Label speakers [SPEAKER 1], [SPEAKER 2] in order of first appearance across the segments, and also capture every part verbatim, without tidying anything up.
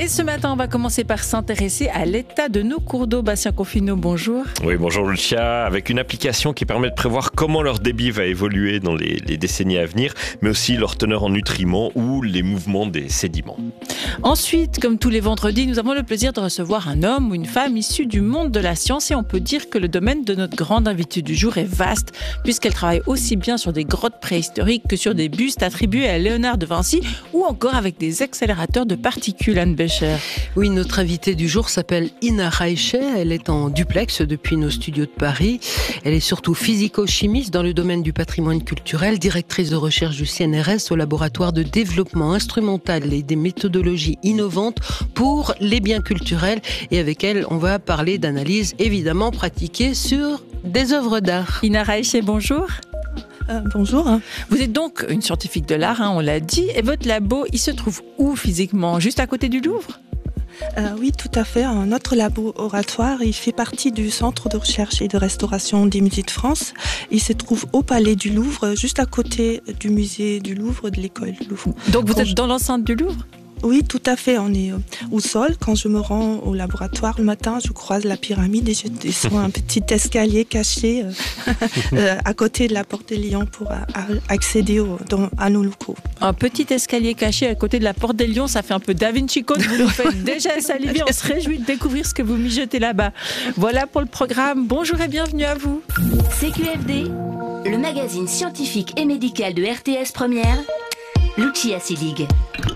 [SPEAKER 1] Et ce matin, on va commencer par s'intéresser à l'état de nos cours d'eau. Bastien Confineau, bonjour.
[SPEAKER 2] Oui, bonjour Lucia. Avec une application qui permet de prévoir comment leur débit va évoluer dans les, les décennies à venir, mais aussi leur teneur en nutriments ou les mouvements des sédiments.
[SPEAKER 1] Ensuite, comme tous les vendredis, nous avons le plaisir de recevoir un homme ou une femme issue du monde de la science. Et on peut dire que le domaine de notre grande invitée du jour est vaste, puisqu'elle travaille aussi bien sur des grottes préhistoriques que sur des bustes attribués à Léonard de Vinci ou encore avec des accélérateurs de particules. Anne Bécher.
[SPEAKER 3] Oui, notre invitée du jour s'appelle Ina Reiche. Elle est en duplex depuis nos studios de Paris. Elle est surtout physico-chimiste dans le domaine du patrimoine culturel, directrice de recherche du C N R S au laboratoire de développement instrumental et des méthodologies innovantes pour les biens culturels. Et avec elle, on va parler d'analyse évidemment pratiquée sur des œuvres d'art.
[SPEAKER 1] Ina Reiche, bonjour.
[SPEAKER 4] Euh, bonjour.
[SPEAKER 1] Vous êtes donc une scientifique de l'art, hein, on l'a dit, et votre labo, il se trouve où physiquement? Juste à côté du Louvre?
[SPEAKER 4] euh, Oui, tout à fait. Notre laboratoire, il fait partie du Centre de recherche et de restauration des musées de France. Il se trouve au Palais du Louvre, juste à côté du musée du Louvre, de l'école du Louvre.
[SPEAKER 1] Donc vous
[SPEAKER 4] Quand
[SPEAKER 1] êtes
[SPEAKER 4] je...
[SPEAKER 1] dans l'enceinte du Louvre?
[SPEAKER 4] Oui, tout à fait. On est au sol. Quand je me rends au laboratoire le matin, je croise la pyramide et je descends un petit escalier caché euh, à côté de la porte des Lions pour accéder au, dans, à nos locaux.
[SPEAKER 1] Un petit escalier caché à côté de la porte des Lions, ça fait un peu Da Vinci Code. Vous nous faites déjà saliver. On se réjouit de découvrir ce que vous mijotez là-bas. Voilà pour le programme. Bonjour et bienvenue à vous.
[SPEAKER 5] C Q F D, le magazine scientifique et médical de R T S Première, Lucia Selig.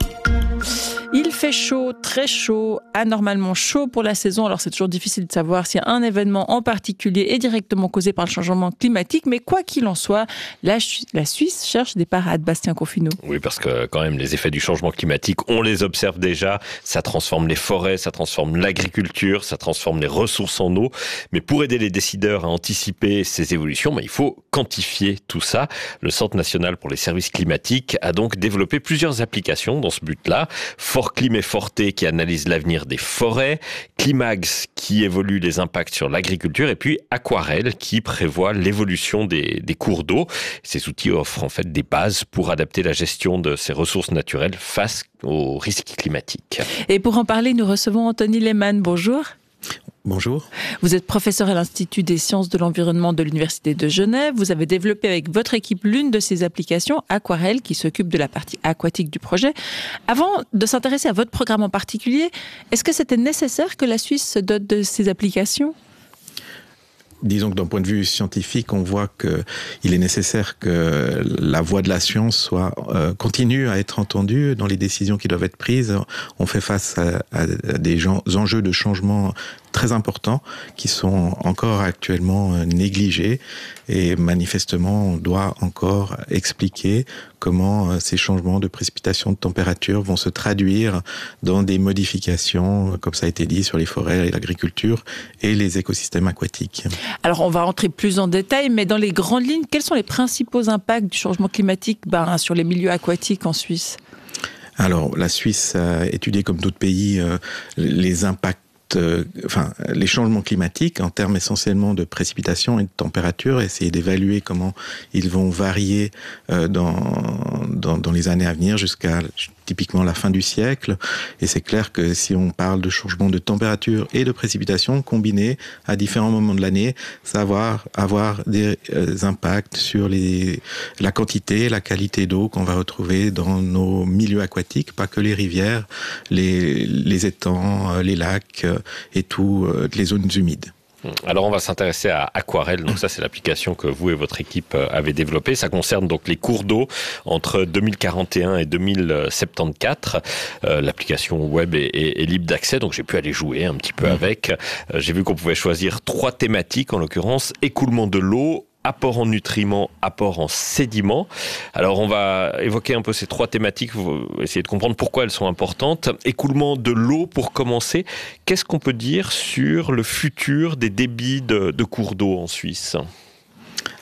[SPEAKER 1] Il fait chaud, très chaud, anormalement chaud pour la saison. Alors c'est toujours difficile de savoir si un événement en particulier est directement causé par le changement climatique. Mais quoi qu'il en soit, la, la Suisse cherche des parades. Bastien Confineau.
[SPEAKER 2] Oui, parce que quand même, les effets du changement climatique, on les observe déjà. Ça transforme les forêts, ça transforme l'agriculture, ça transforme les ressources en eau. Mais pour aider les décideurs à anticiper ces évolutions, bah, il faut quantifier tout ça. Le Centre national pour les services climatiques a donc développé plusieurs applications dans ce but-là. Forclim et Forte qui analyse l'avenir des forêts, Climax qui évolue les impacts sur l'agriculture et puis Aquarelle qui prévoit l'évolution des, des cours d'eau. Ces outils offrent en fait des bases pour adapter la gestion de ces ressources naturelles face aux risques climatiques.
[SPEAKER 1] Et pour en parler, nous recevons Anthony Lehmann. Bonjour.
[SPEAKER 6] Bonjour.
[SPEAKER 1] Vous êtes professeur à l'Institut des sciences de l'environnement de l'Université de Genève. Vous avez développé avec votre équipe l'une de ces applications, Aquarelle, qui s'occupe de la partie aquatique du projet. Avant de s'intéresser à votre programme en particulier, est-ce que c'était nécessaire que la Suisse se dote de ces applications ?
[SPEAKER 6] Disons que d'un point de vue scientifique, on voit qu'il est nécessaire que la voix de la science soit euh, continue à être entendue dans les décisions qui doivent être prises. On fait face à, à des gens, enjeux de changement très importants qui sont encore actuellement négligés et manifestement on doit encore expliquer comment ces changements de précipitation de température vont se traduire dans des modifications, comme ça a été dit, sur les forêts et l'agriculture et les écosystèmes aquatiques.
[SPEAKER 1] Alors on va rentrer plus en détail, mais dans les grandes lignes, quels sont les principaux impacts du changement climatique ben, sur les milieux aquatiques en Suisse ?
[SPEAKER 6] Alors la Suisse a étudié comme d'autres pays euh, les impacts Euh, enfin, les changements climatiques en termes essentiellement de précipitation et de température, essayer d'évaluer comment ils vont varier euh, dans, dans, dans les années à venir jusqu'à typiquement la fin du siècle. Et c'est clair que si on parle de changement de température et de précipitation combinés à différents moments de l'année, ça va avoir des euh, impacts sur les, la quantité, la qualité d'eau qu'on va retrouver dans nos milieux aquatiques, pas que les rivières, les, les étangs, les lacs et tout, euh, les zones humides.
[SPEAKER 2] Alors on va s'intéresser à Aquarelle, donc ça c'est l'application que vous et votre équipe avez développée. Ça concerne donc les cours d'eau entre deux mille quarante et un et deux mille soixante-quatorze. Euh, l'application web est, est, est libre d'accès, donc j'ai pu aller jouer un petit peu avec. Euh, j'ai vu qu'on pouvait choisir trois thématiques, en l'occurrence écoulement de l'eau, apport en nutriments, apport en sédiments. Alors on va évoquer un peu ces trois thématiques, essayer de comprendre pourquoi elles sont importantes. Écoulement de l'eau pour commencer. Qu'est-ce qu'on peut dire sur le futur des débits de, de cours d'eau en Suisse ?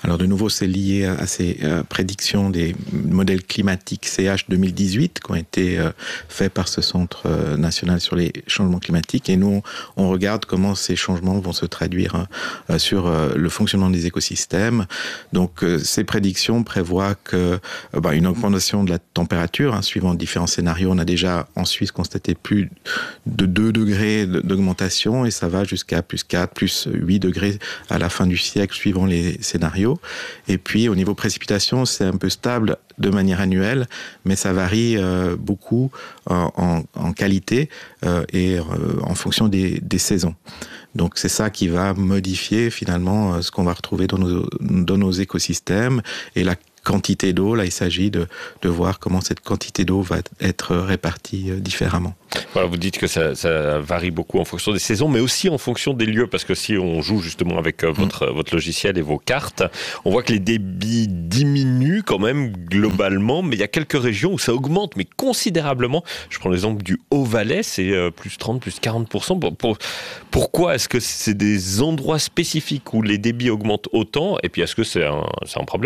[SPEAKER 6] Alors de nouveau, c'est lié à, à ces euh, prédictions des modèles climatiques C H deux mille dix-huit qui ont été euh, faits par ce Centre euh, national sur les changements climatiques. Et nous, on, on regarde comment ces changements vont se traduire euh, sur euh, le fonctionnement des écosystèmes. Donc euh, ces prédictions prévoient que euh, bah, une augmentation de la température, hein, suivant différents scénarios. On a déjà en Suisse constaté plus de deux degrés d'augmentation et ça va jusqu'à plus quatre, plus huit degrés à la fin du siècle, suivant les scénarios. Et puis, au niveau précipitation, c'est un peu stable de manière annuelle, mais ça varie euh, beaucoup en, en, en qualité euh, et euh, en fonction des, des saisons. Donc, c'est ça qui va modifier finalement euh, ce qu'on va retrouver dans nos, dans nos écosystèmes et la quantité d'eau. Là, il s'agit de, de voir comment cette quantité d'eau va être répartie euh, différemment.
[SPEAKER 2] Voilà, vous dites que ça, ça varie beaucoup en fonction des saisons, mais aussi en fonction des lieux, parce que si on joue justement avec euh, votre, mmh. votre logiciel et vos cartes, on voit que les débits diminuent quand même globalement, mais il y a quelques régions où ça augmente, mais considérablement. Je prends l'exemple du Haut-Valais, c'est euh, plus trente, plus quarante pour cent. Pour, pour, pourquoi est-ce que c'est des endroits spécifiques où les débits augmentent autant, et puis est-ce que c'est un, c'est un problème ?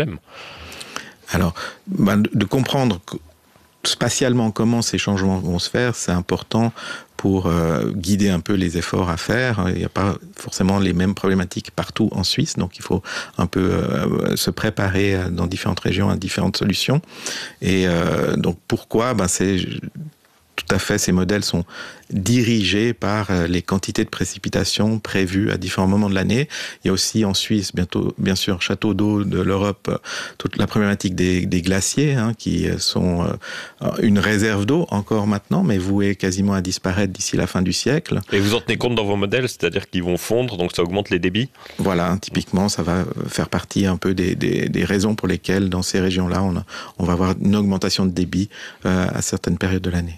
[SPEAKER 6] Alors, bah, de, de comprendre que spatialement comment ces changements vont se faire, c'est important pour euh, guider un peu les efforts à faire. Il n'y a pas forcément les mêmes problématiques partout en Suisse, donc il faut un peu euh, se préparer dans différentes régions à différentes solutions. Et euh, donc pourquoi ? Ben, c'est tout à fait, ces modèles sont dirigés par les quantités de précipitations prévues à différents moments de l'année. Il y a aussi en Suisse, bientôt, bien sûr, château d'eau de l'Europe, toute la problématique des, des glaciers, hein, qui sont euh, une réserve d'eau encore maintenant, mais vouée quasiment à disparaître d'ici la fin du siècle.
[SPEAKER 2] Et vous en tenez compte dans vos modèles, c'est-à-dire qu'ils vont fondre, donc ça augmente les débits ?
[SPEAKER 6] Voilà, typiquement, ça va faire partie un peu des, des, des raisons pour lesquelles, dans ces régions-là, on, a, on va avoir une augmentation de débit euh, à certaines périodes de l'année.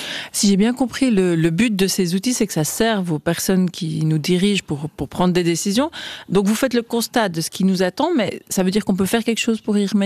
[SPEAKER 1] Si j'ai bien compris, le, le but de ces outils, c'est que ça serve aux personnes qui nous dirigent pour, pour prendre des décisions. Donc vous faites le constat de ce qui nous attend, mais ça veut dire qu'on peut faire quelque chose pour y remédier ?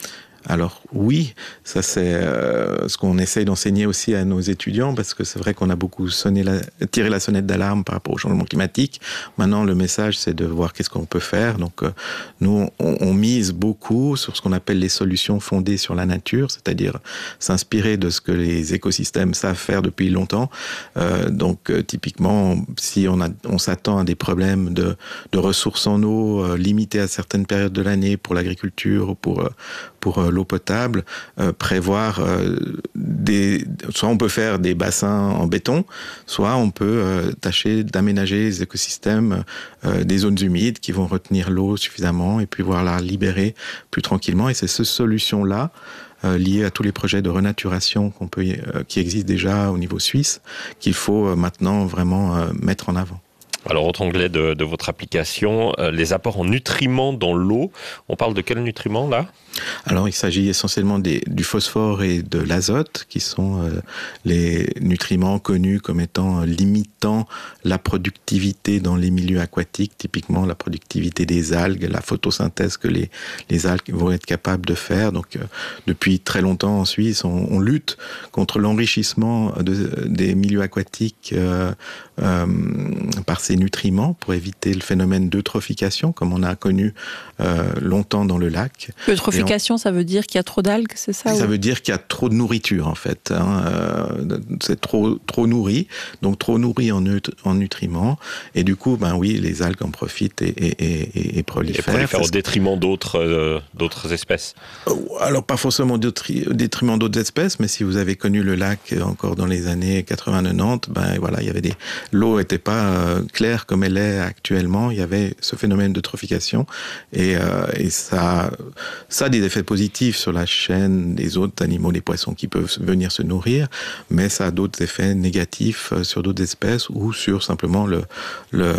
[SPEAKER 6] Alors oui, ça c'est euh, ce qu'on essaye d'enseigner aussi à nos étudiants, parce que c'est vrai qu'on a beaucoup sonné la, tiré la sonnette d'alarme par rapport au changement climatique. Maintenant, le message, c'est de voir qu'est-ce qu'on peut faire. Donc euh, nous, on, on mise beaucoup sur ce qu'on appelle les solutions fondées sur la nature, c'est-à-dire s'inspirer de ce que les écosystèmes savent faire depuis longtemps. Euh, donc euh, typiquement, si on, a, on s'attend à des problèmes de, de ressources en eau euh, limitées à certaines périodes de l'année pour l'agriculture ou pour, euh, pour euh, l'eau potable, euh, prévoir euh, des... Soit on peut faire des bassins en béton, soit on peut euh, tâcher d'aménager les écosystèmes, euh, des zones humides qui vont retenir l'eau suffisamment et puis pouvoir la libérer plus tranquillement. Et c'est cette solution-là, euh, liée à tous les projets de renaturation qu'on peut, euh, qui existent déjà au niveau suisse, qu'il faut euh, maintenant vraiment euh, mettre en avant.
[SPEAKER 2] Alors, autre onglet de, de votre application, euh, les apports en nutriments dans l'eau. On parle de quels nutriments, là ?
[SPEAKER 6] Alors, il s'agit essentiellement des, du phosphore et de l'azote, qui sont euh, les nutriments connus comme étant euh, limitant la productivité dans les milieux aquatiques, typiquement la productivité des algues, la photosynthèse que les, les algues vont être capables de faire. Donc, euh, depuis très longtemps en Suisse, on, on lutte contre l'enrichissement de, des milieux aquatiques euh, euh, par ces nutriments pour éviter le phénomène d'eutrophication, comme on a connu euh, longtemps dans le lac.
[SPEAKER 1] L'eutrophication, ça veut dire qu'il y a trop d'algues, c'est ça ?
[SPEAKER 6] Ça
[SPEAKER 1] ou...
[SPEAKER 6] veut dire qu'il y a trop de nourriture, en fait. Hein. Euh, c'est trop, trop nourri, donc trop nourri en, neut- en nutriments. Et du coup, ben oui, les algues en profitent et, et, et, et prolifèrent.
[SPEAKER 2] Et prolifèrent au détriment d'autres, euh, d'autres espèces.
[SPEAKER 6] Alors, pas forcément au détriment d'autres espèces, mais si vous avez connu le lac encore dans les années quatre-vingts quatre-vingt-dix, ben voilà, il y avait des... l'eau n'était pas euh, claire comme elle est actuellement. Il y avait ce phénomène d'eutrophication et, euh, et ça, ça a des effets positifs sur la chaîne des autres animaux, les poissons qui peuvent venir se nourrir, mais ça a d'autres effets négatifs sur d'autres espèces ou sur simplement le, le,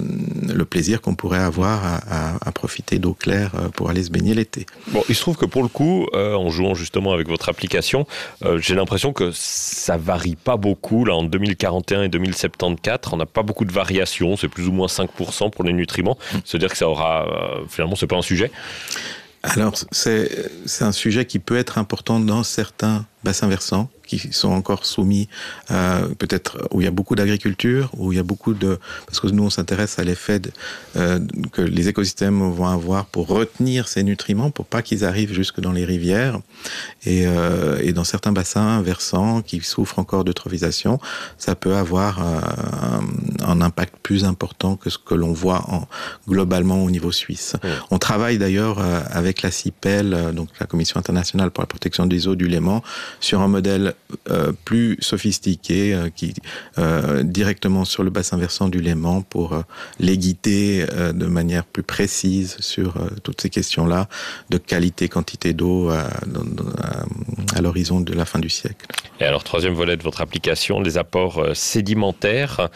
[SPEAKER 6] le plaisir qu'on pourrait avoir à, à, à profiter d'eau claire pour aller se baigner l'été.
[SPEAKER 2] Bon, il se trouve que pour le coup, euh, en jouant justement avec votre application, euh, j'ai l'impression que ça varie pas beaucoup. Là, en deux mille quarante et un et deux mille soixante-quatorze, on n'a pas beaucoup de variations, c'est plus ou moins cinq pour cent pour les nutriments. C'est-à-dire que ça aura... Euh, finalement, c'est pas un sujet ?
[SPEAKER 6] Alors, c'est, c'est un sujet qui peut être important dans certains bassins versants qui sont encore soumis, euh, peut-être où il y a beaucoup d'agriculture, où il y a beaucoup de... Parce que nous, on s'intéresse à l'effet de, euh, que les écosystèmes vont avoir pour retenir ces nutriments, pour pas qu'ils arrivent jusque dans les rivières. Et, euh, et dans certains bassins versants qui souffrent encore d'eutrophisation, ça peut avoir euh, un, un impact plus important que ce que l'on voit en, globalement au niveau suisse. Mmh. On travaille d'ailleurs euh, avec la CIPEL, euh, donc la Commission internationale pour la protection des eaux du Léman, sur un modèle euh, plus sophistiqué euh, qui euh, directement sur le bassin versant du Léman pour euh, les guider euh, de manière plus précise sur euh, toutes ces questions-là de qualité, quantité d'eau euh, à, à l'horizon de la fin du siècle.
[SPEAKER 2] Et alors, troisième volet de votre application, les apports euh, sédimentaires.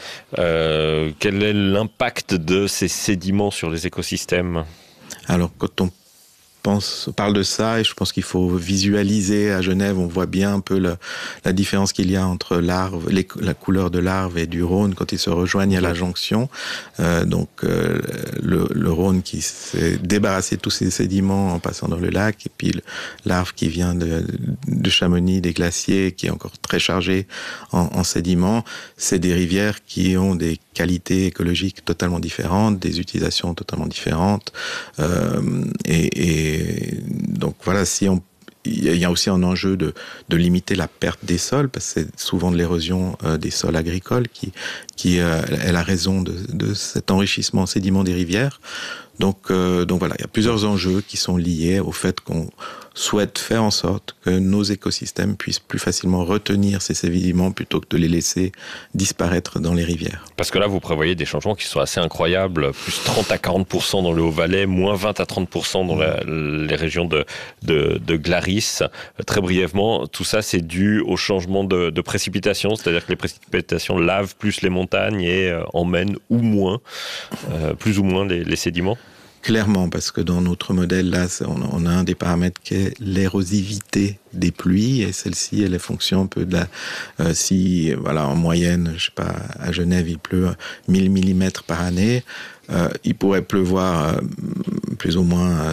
[SPEAKER 2] Euh, quel est l'impact de ces sédiments sur les écosystèmes ?
[SPEAKER 6] Alors, quand on pense, parle de ça, et je pense qu'il faut visualiser à Genève, on voit bien un peu le, la différence qu'il y a entre l'arve, les, la couleur de l'arve et du Rhône quand ils se rejoignent à la jonction. Euh, donc euh, le, le Rhône qui s'est débarrassé de tous ces sédiments en passant dans le lac, et puis l'arve qui vient de, de Chamonix, des glaciers, qui est encore très chargé en, en sédiments. C'est des rivières qui ont des qualités écologiques totalement différentes, des utilisations totalement différentes, euh, et, et Et donc voilà, si on, il y a aussi un enjeu de, de limiter la perte des sols, parce que c'est souvent de l'érosion euh, des sols agricoles qui, qui euh, est la raison de, de cet enrichissement sédiment des rivières. Donc, euh, donc voilà, il y a plusieurs enjeux qui sont liés au fait qu'on souhaite faire en sorte que nos écosystèmes puissent plus facilement retenir ces sédiments plutôt que de les laisser disparaître dans les rivières.
[SPEAKER 2] Parce que là, vous prévoyez des changements qui sont assez incroyables, plus trente à quarante pour cent dans le Haut-Valais, moins vingt à trente pour cent dans la, les régions de, de, de Glaris. Très brièvement, tout ça, c'est dû au changement de, de précipitations, c'est-à-dire que les précipitations lavent plus les montagnes et euh, emmènent ou moins, euh, plus ou moins les, les sédiments.
[SPEAKER 6] Clairement, parce que dans notre modèle, là, on a un des paramètres qui est l'érosivité des pluies, et celle-ci, elle est fonction un peu de la... Euh, si, voilà, en moyenne, je sais pas, à Genève, il pleut mille millimètres par année, euh, il pourrait pleuvoir euh, plus ou moins euh,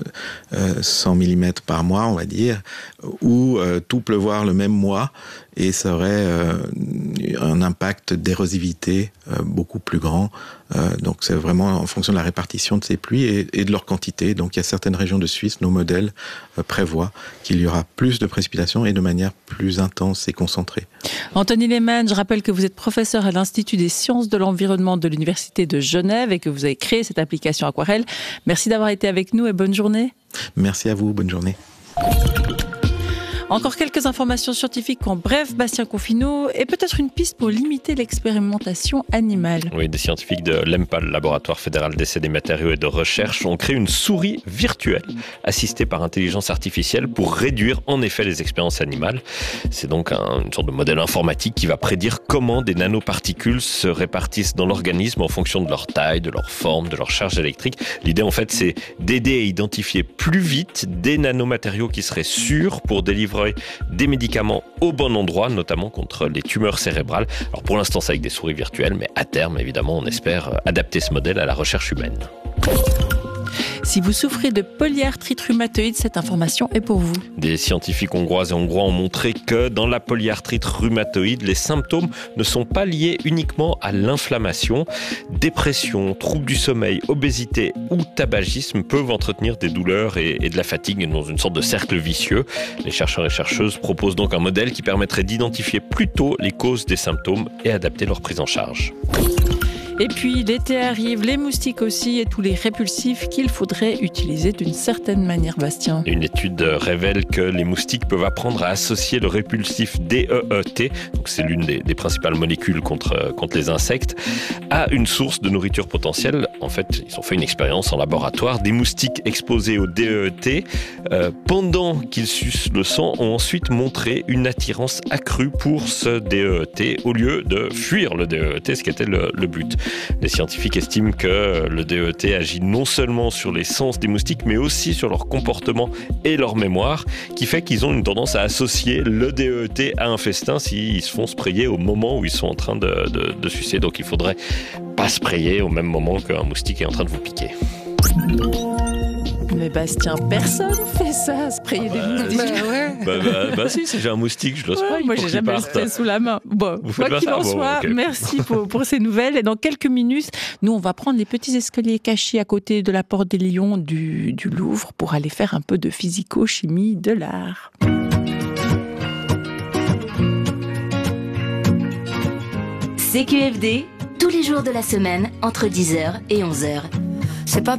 [SPEAKER 6] euh, cent millimètres par mois, on va dire, ou euh, tout pleuvoir le même mois, et ça aurait euh, un impact d'érosivité euh, beaucoup plus grand. Euh, donc c'est vraiment en fonction de la répartition de ces pluies et, et de leur quantité. Donc il y a certaines régions de Suisse, nos modèles euh, prévoient qu'il y aura plus de précipitations et de manière plus intense et concentrée.
[SPEAKER 1] Anthony Lehmann, je rappelle que vous êtes professeur à l'Institut des sciences de l'environnement de l'Université de Genève et que vous avez créé cette application Aquarelle. Merci d'avoir été avec nous et bonne journée.
[SPEAKER 6] Merci à vous, bonne journée.
[SPEAKER 1] Encore quelques informations scientifiques en bref, Bastien Confineau, et peut-être une piste pour limiter l'expérimentation animale.
[SPEAKER 2] Oui, des scientifiques de l'E M P A, le laboratoire fédéral d'essais des matériaux et de recherche, ont créé une souris virtuelle assistée par intelligence artificielle pour réduire en effet les expériences animales. C'est donc un, une sorte de modèle informatique qui va prédire comment des nanoparticules se répartissent dans l'organisme en fonction de leur taille, de leur forme, de leur charge électrique. L'idée en fait, c'est d'aider à identifier plus vite des nanomatériaux qui seraient sûrs pour délivrer des médicaments au bon endroit, notamment contre les tumeurs cérébrales. Alors pour l'instant, c'est avec des souris virtuelles, mais à terme, évidemment, on espère adapter ce modèle à la recherche humaine.
[SPEAKER 1] Si vous souffrez de polyarthrite rhumatoïde, cette information est pour vous.
[SPEAKER 2] Des scientifiques hongroises et hongrois ont montré que dans la polyarthrite rhumatoïde, les symptômes ne sont pas liés uniquement à l'inflammation. Dépression, troubles du sommeil, obésité ou tabagisme peuvent entretenir des douleurs et, et de la fatigue dans une sorte de cercle vicieux. Les chercheurs et chercheuses proposent donc un modèle qui permettrait d'identifier plus tôt les causes des symptômes et adapter leur prise en charge.
[SPEAKER 1] Et puis l'été arrive, les moustiques aussi et tous les répulsifs qu'il faudrait utiliser d'une certaine manière, Bastien.
[SPEAKER 2] Une étude révèle que les moustiques peuvent apprendre à associer le répulsif D E E T, donc c'est l'une des, des principales molécules contre, contre les insectes, à une source de nourriture potentielle. En fait, ils ont fait une expérience en laboratoire. Des moustiques exposés au D E E T, euh, pendant qu'ils sucent le sang, ont ensuite montré une attirance accrue pour ce D E E T au lieu de fuir le D E E T, ce qui était le, le but. Les scientifiques estiment que le D E E T agit non seulement sur les sens des moustiques, mais aussi sur leur comportement et leur mémoire, qui fait qu'ils ont une tendance à associer le D E E T à un festin s'ils se font sprayer au moment où ils sont en train de, de, de sucer. Donc il faudrait pas sprayer au même moment qu'un moustique est en train de vous piquer.
[SPEAKER 1] Mais Bastien, personne fait ça, sprayer des moustiques.
[SPEAKER 3] Bah ouais.
[SPEAKER 2] Bah, bah, bah si, si j'ai un moustique, je le spray.
[SPEAKER 1] Ouais, moi,
[SPEAKER 2] pour
[SPEAKER 1] j'ai
[SPEAKER 2] qu'il
[SPEAKER 1] jamais le
[SPEAKER 2] parte.
[SPEAKER 1] spray sous la main. Bon,
[SPEAKER 2] Vous faites
[SPEAKER 1] quoi
[SPEAKER 2] pas
[SPEAKER 1] qu'il
[SPEAKER 2] ça
[SPEAKER 1] en
[SPEAKER 2] Bon,
[SPEAKER 1] soit,
[SPEAKER 2] ok.
[SPEAKER 1] merci pour, pour ces nouvelles. Et dans quelques minutes, nous, on va prendre les petits escaliers cachés à côté de la porte des Lions du, du Louvre pour aller faire un peu de physico-chimie de l'art.
[SPEAKER 5] C Q F D, tous les jours de la semaine, entre dix heures et onze heures.
[SPEAKER 7] C'est pas